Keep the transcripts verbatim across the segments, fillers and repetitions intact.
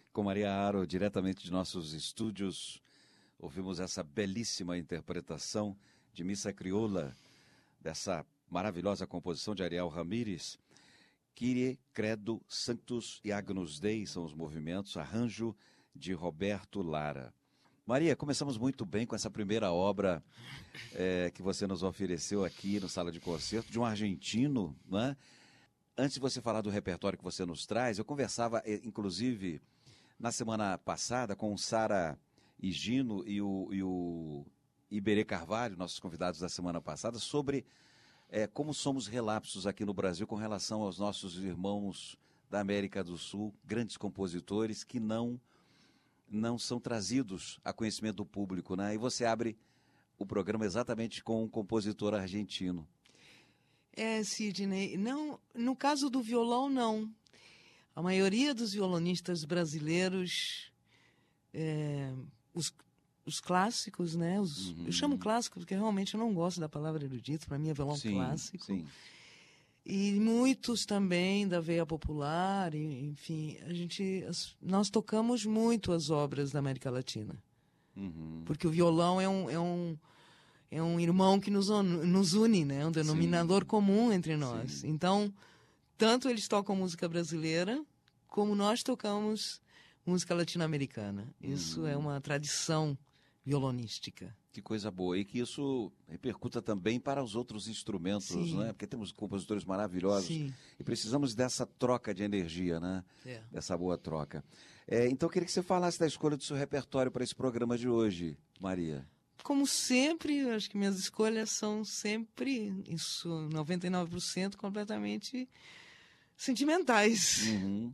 Com Maria Aro, diretamente de nossos estúdios, ouvimos essa belíssima interpretação de Missa Crioula, dessa maravilhosa composição de Ariel Ramírez. Kyrie, Credo, Sanctus e Agnus Dei são os movimentos, arranjo de Roberto Lara. Maria, começamos muito bem com essa primeira obra é, que você nos ofereceu aqui no Sala de Concerto, de um argentino, né? Antes de você falar do repertório que você nos traz, eu conversava, inclusive, na semana passada com o Sara Higino e o, e o Iberê Carvalho, nossos convidados da semana passada, sobre é, como somos relapsos aqui no Brasil com relação aos nossos irmãos da América do Sul, grandes compositores que não, não são trazidos a conhecimento do público, né? E você abre o programa exatamente com um compositor argentino. É, Sidney, não, no caso do violão, não. A maioria dos violonistas brasileiros, é, os, os clássicos, né? Os, uhum. Eu chamo clássico porque realmente eu não gosto da palavra erudito, para mim é violão sim, clássico. Sim. E muitos também da veia popular, e, enfim, a gente, as, nós tocamos muito as obras da América Latina. Uhum. Porque o violão é um... É um É um irmão que nos, nos une, né? Um denominador Sim. comum entre nós. Sim. Então, tanto eles tocam música brasileira, como nós tocamos música latino-americana. Isso hum. é uma tradição violonística. Que coisa boa. E que isso repercuta também para os outros instrumentos, Sim. né? Porque temos compositores maravilhosos. Sim. E precisamos dessa troca de energia, né? É. Dessa boa troca. É, então, eu queria que você falasse da escolha do seu repertório para esse programa de hoje, Maria. Como sempre, acho que minhas escolhas são sempre, isso, noventa e nove por cento, completamente sentimentais. Uhum.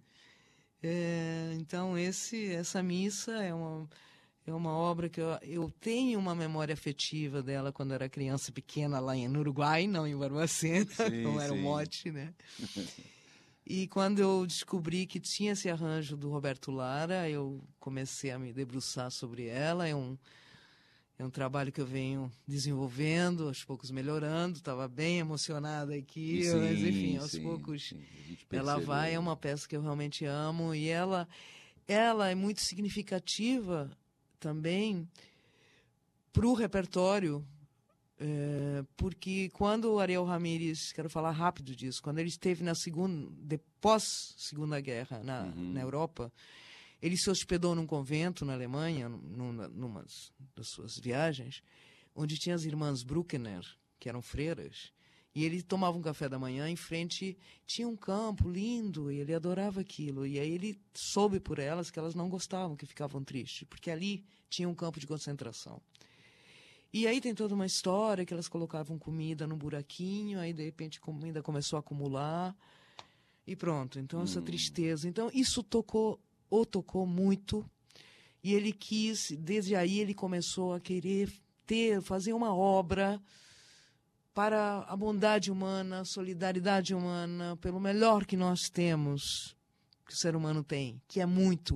É, então, esse, essa missa é uma, é uma obra que eu, eu tenho uma memória afetiva dela quando eu era criança pequena lá em, no Uruguai, não em Barbacena, como era o mote, né? E quando eu descobri que tinha esse arranjo do Roberto Lara, eu comecei a me debruçar sobre ela. É um... É um trabalho que eu venho desenvolvendo, aos poucos melhorando. Estava bem emocionada aqui, sim, mas enfim, aos sim, poucos sim, ela vai. É uma peça que eu realmente amo e ela, ela é muito significativa também para o repertório, é, porque quando o Ariel Ramírez, quero falar rápido disso, quando ele esteve na segunda, pós Segunda Guerra na, uhum. na Europa, ele se hospedou num convento na Alemanha, numa, numa das suas viagens, onde tinha as irmãs Bruckner, que eram freiras, e ele tomava um café da manhã, em frente tinha um campo lindo, e ele adorava aquilo. E aí ele soube por elas que elas não gostavam, que ficavam tristes, porque ali tinha um campo de concentração. E aí tem toda uma história que elas colocavam comida num buraquinho, aí de repente a comida começou a acumular, e pronto. Então essa hum. tristeza. Então isso tocou... o tocou muito, e ele quis, desde aí ele começou a querer ter, fazer uma obra para a bondade humana, a solidariedade humana, pelo melhor que nós temos, que o ser humano tem, que é muito.